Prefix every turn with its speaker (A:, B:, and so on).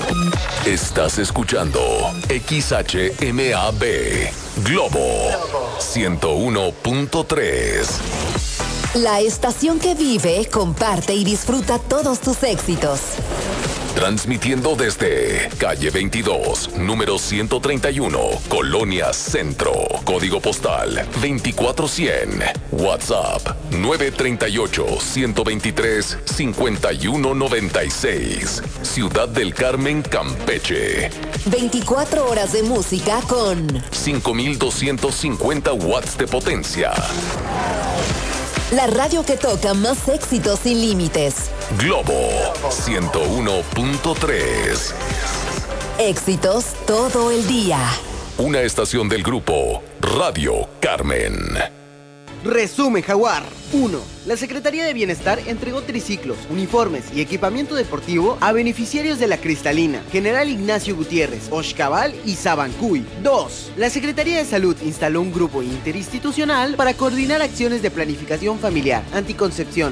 A: Estás escuchando XHMAB Globo 101.3.
B: La estación que vive, comparte y disfruta todos tus éxitos.
A: Transmitiendo desde calle 22, número 131, Colonia Centro, código postal 24100, WhatsApp 938-123-5196, Ciudad del Carmen, Campeche.
B: 24 horas de música con
A: 5250 watts de potencia.
B: La radio que toca más éxitos sin límites.
A: Globo 101.3.
B: Éxitos todo el día.
A: Una estación del grupo Radio Carmen.
C: Resumen Jaguar. 1. La Secretaría de Bienestar entregó triciclos, uniformes y equipamiento deportivo a beneficiarios de La Cristalina, General Ignacio Gutiérrez, Oshkabal y Sabancuy. 2. La Secretaría de Salud instaló un grupo interinstitucional para coordinar acciones de planificación familiar, anticoncepción,